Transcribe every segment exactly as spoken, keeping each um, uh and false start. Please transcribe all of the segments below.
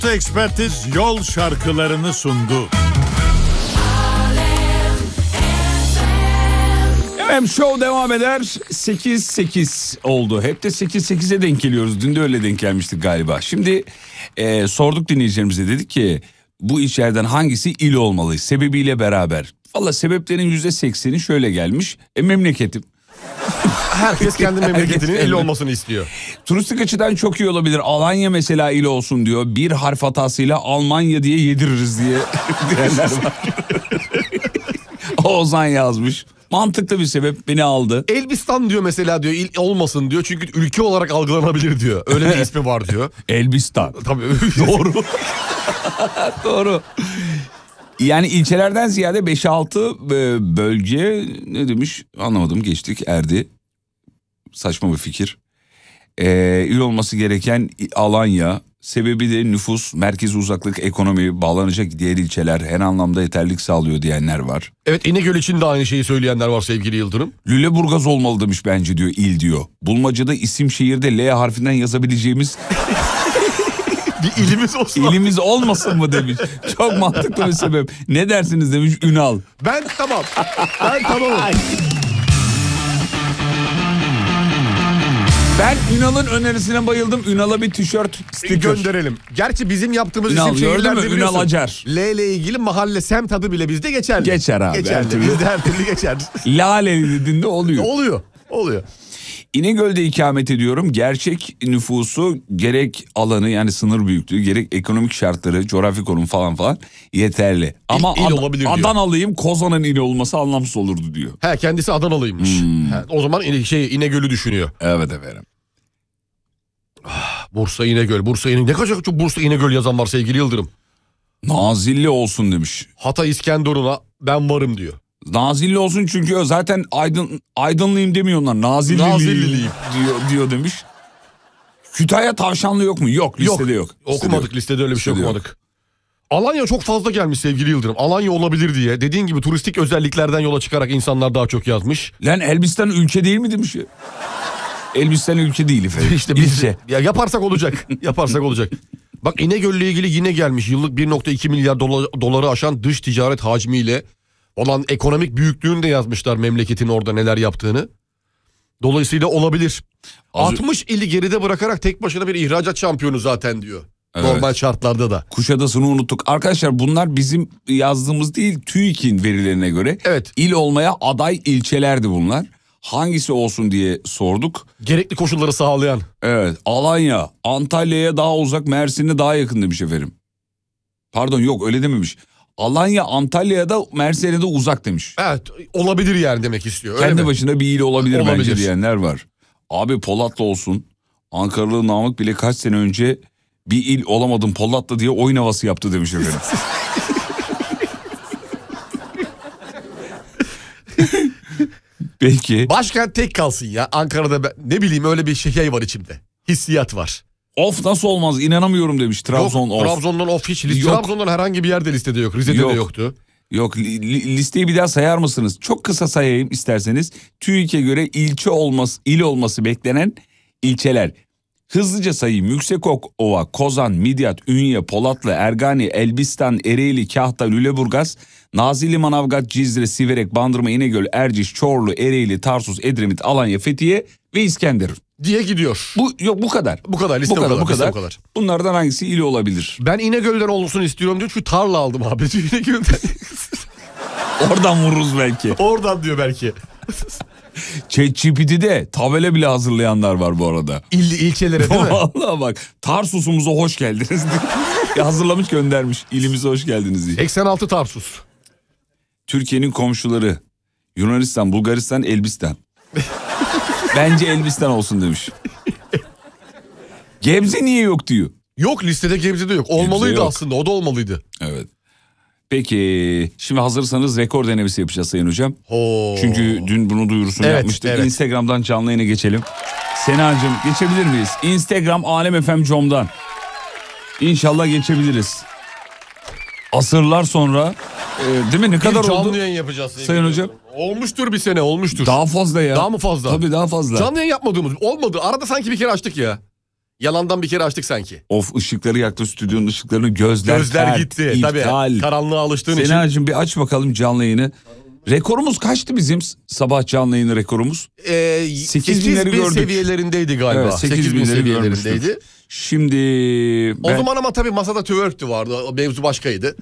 Ekspertiz yol şarkılarını sundu. Efendim show devam eder. sekiz sekiz oldu. Hep de sekiz sekize denk geliyoruz. Dün de öyle denk gelmiştik galiba. Şimdi e, sorduk dinleyicilerimize, dedik ki bu içeriden hangisi il olmalı sebebiyle beraber. Valla sebeplerin yüzde sekseni şöyle gelmiş. E, memleketim. Herkes kendi memleketinin il olmasını istiyor. Turistik açıdan çok iyi olabilir. Alanya mesela il olsun diyor. Bir harf hatasıyla Almanya diye yediririz diye diyenler var. Ozan yazmış. Mantıklı bir sebep, beni aldı. Elbistan diyor mesela, diyor il olmasın diyor. Çünkü ülke olarak algılanabilir diyor. Öyle bir ismi var diyor. Elbistan. Tabii. Doğru. Doğru. Yani ilçelerden ziyade beş altı bölge ne demiş anlamadım, geçtik erdi. Saçma bir fikir. Ee, il olması gereken Alanya, sebebi de nüfus, merkezi uzaklık, ekonomi, bağlanacak diğer ilçeler her anlamda yeterlilik sağlıyor diyenler var. Evet, İnegöl için de aynı şeyi söyleyenler var sevgili Yıldırım. Lüleburgaz olmalı demiş bence diyor, il diyor. Bulmacada isim şehirde L harfinden yazabileceğimiz... bir ilimiz olsun. İlimiz olmasın mı demiş. Çok mantıklı bir sebep. Ne dersiniz demiş Ünal. Ben tamam. Ben tamamım. Ben Ünal'ın önerisine bayıldım. Ünal'a bir tişört sticker gönderelim. Gerçi bizim yaptığımız Ünal, isim şehirler de Ünal Acar. L ile ilgili mahalle semt adı bile bizde geçerli. Geçer abi. Geçerli. Her türlü. Bizde her türlü geçer. Lale dediğinde oluyor. Oluyor. Oluyor. İnegöl'de ikamet ediyorum. Gerçek nüfusu gerek alanı yani sınır büyüklüğü gerek ekonomik şartları, coğrafi konum falan falan yeterli. Ama il, il Ad- olabilir diyor. Adanalıyım, Kozan'ın ili olması anlamsız olurdu diyor. He, kendisi Adanalıymış. Hmm. He, o zaman İne- şey İnegöl'ü düşünüyor. Evet efendim. Bursa İnegöl, Bursa İnegöl. Ne kadar çok Bursa İnegöl yazan var sevgili Yıldırım. Nazilli olsun demiş. Hatay İskenderun'a ben varım diyor. Nazilli olsun çünkü o zaten aydın, aydınlıyım demiyorlar. Nazilliliyim, Nazilliliyim. diyor, diyor demiş. Kütahya Tavşanlı yok mu? Yok, listede yok. yok. Okumadık listede, listede öyle bir şey listede okumadık. Yok. Alanya çok fazla gelmiş sevgili Yıldırım. Alanya olabilir diye. Dediğin gibi turistik özelliklerden yola çıkarak insanlar daha çok yazmış. Lan Elbistan ülke değil mi demiş ya. Elbistan ülke değil efendim. İşte biz de, ya yaparsak olacak. yaparsak olacak. Bak İnegöl'le ilgili yine gelmiş. Yıllık bir nokta iki milyar dolar, doları aşan dış ticaret hacmiyle olan ekonomik büyüklüğünü de yazmışlar, memleketin orada neler yaptığını. Dolayısıyla olabilir. Az... altmış ili geride bırakarak tek başına bir ihracat şampiyonu zaten diyor. Evet. Normal şartlarda da. Kuşadası'nı unuttuk. Arkadaşlar bunlar bizim yazdığımız değil, TÜİK'in verilerine göre. Evet. İl olmaya aday ilçelerdi bunlar. Hangisi olsun diye sorduk. Gerekli koşulları sağlayan. Evet, Alanya, Antalya'ya daha uzak, Mersin'e daha yakın demiş efendim. Pardon, yok öyle dememiş. Alanya Antalya'ya da Mersin'e de uzak demiş. Evet, olabilir yani demek istiyor. Öyle Kendi mi? başına bir il olabilir, olabilir bence diyenler var. Abi Polatlı olsun. Ankaralı Namık bile kaç sene önce bir il olamadım Polatlı diye oyun havası yaptı demiş efendim. Peki. Başkent tek kalsın ya. Ankara'da ben, ne bileyim öyle bir şey var içimde. Hissiyat var. Of nasıl olmaz, inanamıyorum demiş Trabzon. Yok, of. Trabzon'dan of hiç. Yok. Trabzon'dan herhangi bir yerde listede yok. Rize'de Yok. de yoktu. Yok, li, li, listeyi bir daha sayar mısınız? Çok kısa sayayım isterseniz. TÜİK'e göre ilçe olması, il olması beklenen ilçeler. Hızlıca sayayım: Yüksekova, Kozan, Midyat, Ünye, Polatlı, Ergani, Elbistan, Ereğli, Kahta, Lüleburgaz, Nazilli, Manavgat, Cizre, Siverek, Bandırma, İnegöl, Erciş, Çorlu, Ereğli, Tarsus, Edremit, Alanya, Fethiye ve İskenderun Diye gidiyor. Bu yok bu kadar. Bu kadar liste bu kadar, bu kadar. bu kadar. Bu kadar. Bunlardan hangisi il olabilir? Ben İnegöl'den olsun istiyorum diyor çünkü tarla aldım abi. İnegöl'den. Oradan vururuz belki. Oradan diyor belki. ChatGPT'de tabela bile hazırlayanlar var bu arada. İl, ilçelere değil mi? Vallahi bak, Tarsus'umuza hoş geldiniz diye hazırlamış göndermiş. İlimize hoş geldiniz diye. seksen altı Tarsus. Türkiye'nin komşuları Yunanistan, Bulgaristan, Elbistan. Bence Elbistan olsun demiş. Gebze niye yok diyor. Yok, listede Gebze'de yok. Olmalıydı yok. aslında, o da olmalıydı. Evet. Peki şimdi hazırsanız rekor denemesi yapacağız Sayın Hocam. Oo. Çünkü dün bunu duyurusunu Evet, yapmıştık. evet. Instagram'dan canlı yayına geçelim. Senacığım geçebilir miyiz? Instagram Alem F M Com'dan. İnşallah geçebiliriz. Asırlar sonra e, değil mi, ne kadar Bir canlı oldu? yayın yapacağız. Sayın Hocam. Olmuştur bir sene, olmuştur. Daha fazla ya. Daha mı fazla? Tabii daha fazla. Canlı yayın yapmadığımız olmadı. Arada sanki bir kere açtık ya. Yalandan bir kere açtık sanki. Of, ışıkları yaktı, stüdyonun ışıklarını, gözler Gözler pert, gitti. iptal. Tabii karanlığa alıştığın için. Senacığım bir aç bakalım canlı yayını. Rekorumuz kaçtı bizim sabah canlı yayını rekorumuz? Ee, sekiz bin gördük. seviyelerindeydi galiba. Evet, sekiz bin seviyelerindeydi. Şimdi O ben- zaman ama tabii masada twerktü vardı. O mevzu başkaydı.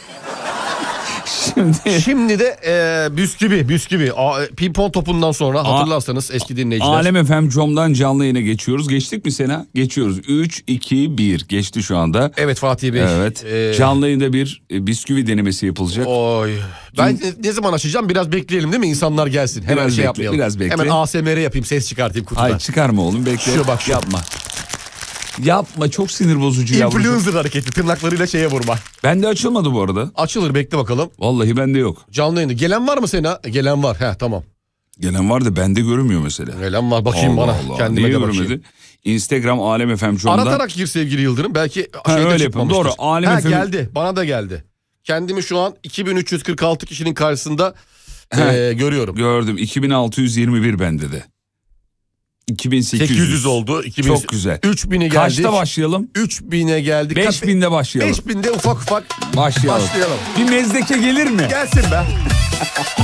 şimdi Şimdi de e, bisküvi, bisküvi. A, pimpon topundan sonra hatırlarsanız eski dinleyiciler. Alem F M Com'dan canlı yayına geçiyoruz. Geçtik mi Sena? Geçiyoruz. üç, iki, bir geçti şu anda. Evet Fatih Bey. Evet. Ee, Canlı yayında bir e, bisküvi denemesi yapılacak. Oy. Ben ne, ne zaman açacağım? Biraz bekleyelim değil mi? İnsanlar gelsin. Hemen Biraz şey bekle, yapmayalım. biraz bekle. Hemen A S M R yapayım, ses çıkartayım kutudan. Hayır, çıkarma oğlum, bekle. Şu bak, şu. Yapma. Yapma, çok sinir bozucu yavrucuğum. Influencer hareketi, tırnaklarıyla şeye vurma. Bende açılmadı bu arada. Açılır, bekle bakalım. Vallahi bende yok. Canlı yayında. Gelen var mı Sena? Gelen var. Heh, tamam. Gelen var da bende görünmüyor mesela. Gelen var. Bakayım Allah bana. Allah. Kendime Niye de bakayım. görmedi? Instagram Alem F M Com'dan. Aratarak gir sevgili Yıldırım. Belki Ha, şeyde öyle çıkmamıştır. yapalım. Doğru. Alem ha, F M geldi. Bana da geldi. Kendimi şu an iki bin üç yüz kırk altı kişinin karşısında Heh. e, görüyorum. Gördüm. iki bin altı yüz yirmi bir bende de. iki bin sekiz yüz. sekiz yüz oldu. iki bin Çok güzel. üç bine geldik. Kaçta başlayalım? üç bine geldik. beş binde başlayalım. beş binde ufak ufak Başlayalım. başlayalım. Bir mezdeke gelir mi? Gelsin be.